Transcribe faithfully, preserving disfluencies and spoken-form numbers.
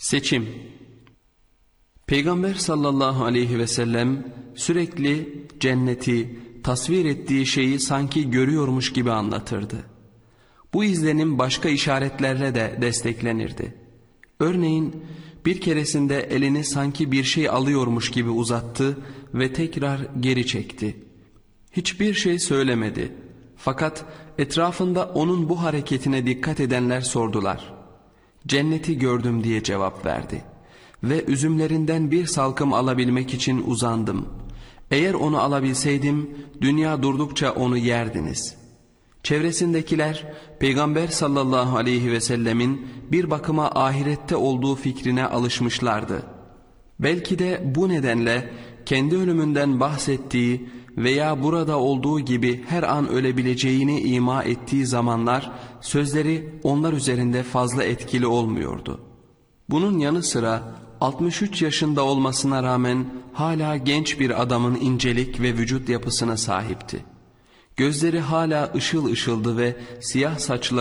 Seçim. Peygamber sallallahu aleyhi ve sellem sürekli cenneti, tasvir ettiği şeyi sanki görüyormuş gibi anlatırdı. Bu izlenim başka işaretlerle de desteklenirdi. Örneğin bir keresinde elini sanki bir şey alıyormuş gibi uzattı ve tekrar geri çekti. Hiçbir şey söylemedi. Fakat etrafında onun bu hareketine dikkat edenler sordular. Cenneti gördüm diye cevap verdi. Ve üzümlerinden bir salkım alabilmek için uzandım. Eğer onu alabilseydim dünya durdukça onu yerdiniz. Çevresindekiler Peygamber sallallahu aleyhi ve sellemin bir bakıma ahirette olduğu fikrine alışmışlardı. Belki de bu nedenle kendi ölümünden bahsettiği veya burada olduğu gibi her an ölebileceğini ima ettiği zamanlar sözleri onlar üzerinde fazla etkili olmuyordu. Bunun yanı sıra altmış üç yaşında olmasına rağmen hala genç bir adamın incelik ve vücut yapısına sahipti. Gözleri hala ışıl ışıldı ve siyah saçları